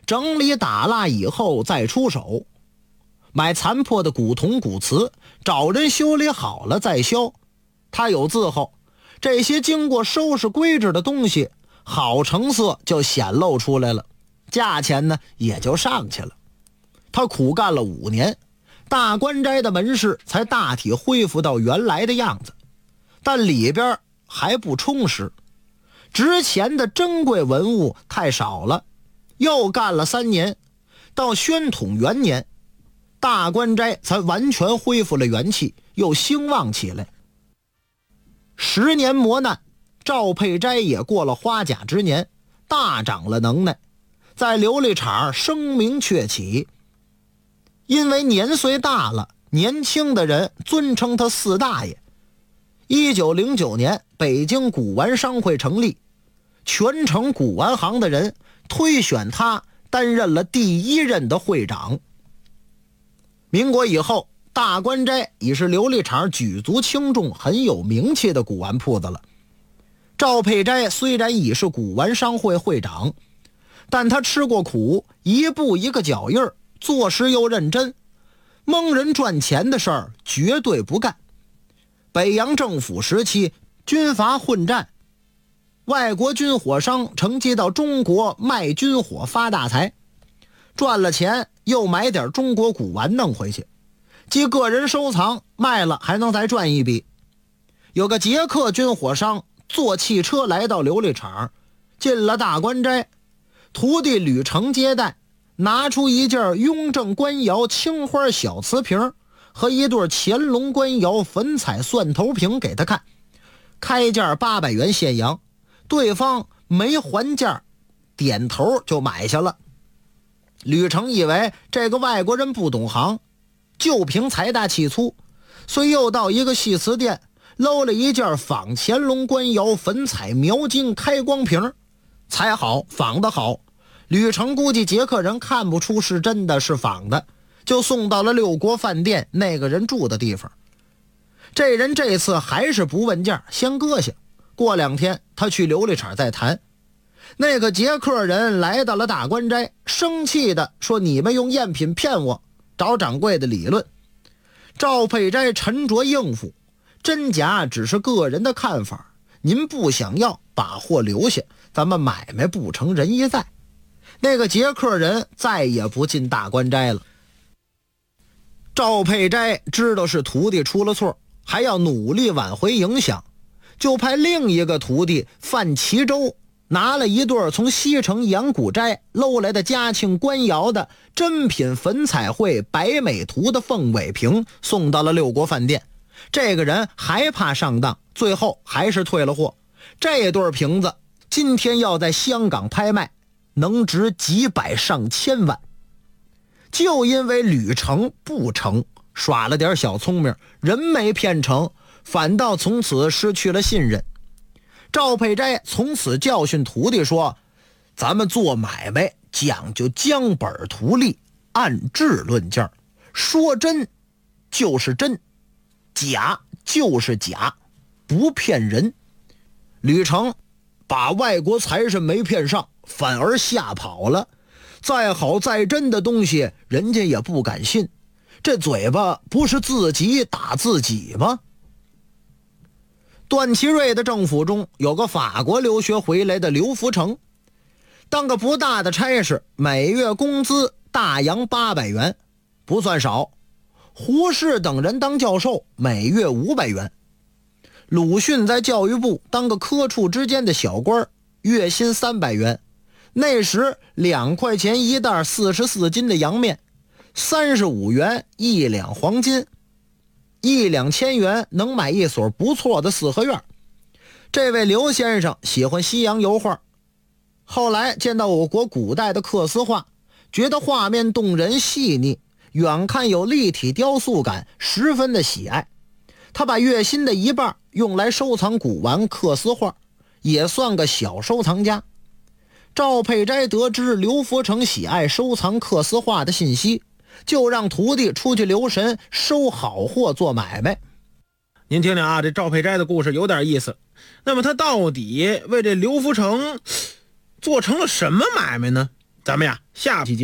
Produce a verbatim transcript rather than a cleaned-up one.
整理打蜡以后再出手，买残破的古铜古瓷，找人修理好了再销。他有字后，这些经过收拾规制的东西好成色就显露出来了，价钱呢也就上去了。他苦干了五年，大观斋的门市才大体恢复到原来的样子，但里边还不充实，值钱的珍贵文物太少了。又干了三年，到宣统元年，大观斋才完全恢复了元气，又兴旺起来。十年磨难，赵佩斋也过了花甲之年，大长了能耐，在琉璃厂声名鹊起。因为年岁大了，年轻的人尊称他四大爷。一九零九年，北京古玩商会成立，全城古玩行的人推选他担任了第一任的会长。民国以后，大观斋已是琉璃厂举足轻重、很有名气的古玩铺子了。赵佩斋虽然已是古玩商会会长，但他吃过苦，一步一个脚印儿，做事又认真，蒙人赚钱的事儿绝对不干。北洋政府时期，军阀混战，外国军火商乘机到中国卖军火发大财，赚了钱又买点中国古玩弄回去，即个人收藏，卖了还能再赚一笔。有个捷克军火商坐汽车来到琉璃厂，进了大观斋，徒弟吕成接待，拿出一件雍正官窑青花小瓷瓶和一对乾隆官窑粉彩蒜头瓶给他看，开价八百元现洋，对方没还价，点头就买下了。吕成以为这个外国人不懂行，就凭财大气粗，遂又到一个细瓷店搂了一件仿乾隆官窑粉彩描金开光瓶，才好，仿得好。吕成估计捷克人看不出是真的是仿的，就送到了六国饭店那个人住的地方。这人这次还是不问价，先搁下。过两天他去琉璃厂再谈。那个捷克人来到了大观斋，生气的说：“你们用赝品骗我，找掌柜的理论。”赵佩斋沉着应付：“真假只是个人的看法，您不想要，把货留下，咱们买卖不成仁义在。”那个捷克人再也不进大观斋了。赵佩斋知道是徒弟出了错，还要努力挽回影响，就派另一个徒弟范其洲拿了一对从西城阳谷斋搂来的嘉庆官窑的珍品粉彩绘白美图的凤尾瓶送到了六国饭店。这个人还怕上当，最后还是退了货。这对瓶子今天要在香港拍卖，能值几百上千万。就因为吕成不成，耍了点小聪明，人没骗成，反倒从此失去了信任。赵佩斋从此教训徒弟说：“咱们做买卖讲究将本图利，按质论价，说真就是真，假就是假，不骗人。”吕成把外国财神没骗上，反而吓跑了。再好再真的东西，人家也不敢信。这嘴巴不是自己打自己吗？段祺瑞的政府中有个法国留学回来的刘福成，当个不大的差事，每月工资大洋八百元，不算少。胡适等人当教授，每月五百元。鲁迅在教育部当个科处之间的小官，月薪三百元。那时两块钱一袋四十四斤的洋面，三十五元一两黄金，一两千元能买一所不错的四合院。这位刘先生喜欢西洋油画，后来见到我国古代的缂丝画，觉得画面动人细腻，远看有立体雕塑感，十分的喜爱。他把月薪的一半用来收藏古玩缂丝画，也算个小收藏家。赵佩斋得知刘福成喜爱收藏缂丝画的信息，就让徒弟出去留神，收好货做买卖。 您听听啊，这赵佩斋的故事有点意思。那么他到底为这刘福成做成了什么买卖呢？ 咱们呀，下期见。